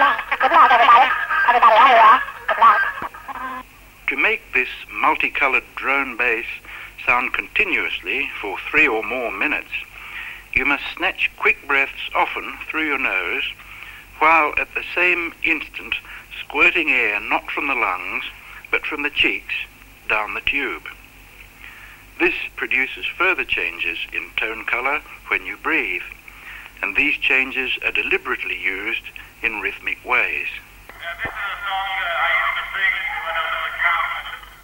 Good luck, everybody. Everybody, are you there? Good luck. To make this multicolored drone bass sound continuously for 3 or more minutes, you must snatch quick breaths often through your nose, while at the same instant squirting air not from the lungs, but from the cheeks down the tube. This produces further changes in tone color when you breathe, and these changes are deliberately used in rhythmic ways. This is a song I used to sing